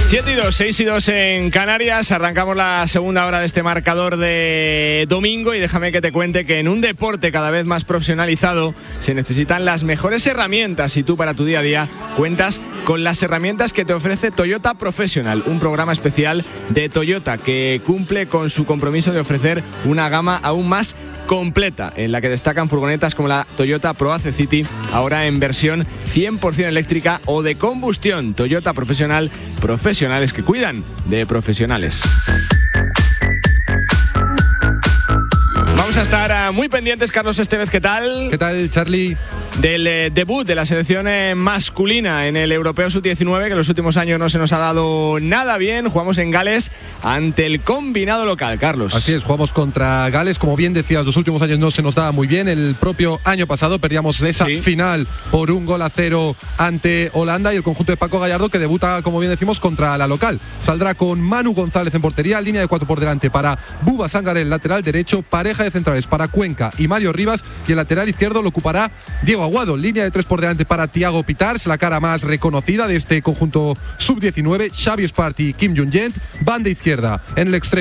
7:02, 6:02 en Canarias. Arrancamos la segunda hora de este marcador de domingo y déjame que te cuente que en un deporte cada vez más profesionalizado se necesitan las mejores herramientas y tú para tu día a día cuentas con las herramientas que te ofrece Toyota Professional, un programa especial de Toyota que cumple con su compromiso de ofrecer una gama aún más completa, en la que destacan furgonetas como la Toyota ProAce City, ahora en versión 100% eléctrica o de combustión. Toyota Professional, profesionales que cuidan de profesionales. Vamos a estar muy pendientes, Carlos Estevez, ¿qué tal? ¿Qué tal, Charlie? Del debut de la selección masculina en el Europeo Sub-19, que en los últimos años no se nos ha dado nada bien. Jugamos en Gales ante el combinado local, Carlos. Así es, jugamos contra Gales. Como bien decías, los últimos años no se nos daba muy bien. El propio año pasado perdíamos esa final por 1-0 ante Holanda, y el conjunto de Paco Gallardo, que debuta, como bien decimos, contra la local. Saldrá con Manu González en portería, línea de 4 por delante para Buba Sangaré, lateral derecho, pareja de centrales para Cuenca y Mario Rivas, y el lateral izquierdo lo ocupará Diego Aguado. Línea de 3 por delante para Thiago Pitars, la cara más reconocida de este conjunto sub-19, Xavi Espart y Kim Jung-Jent. Banda izquierda en el extremo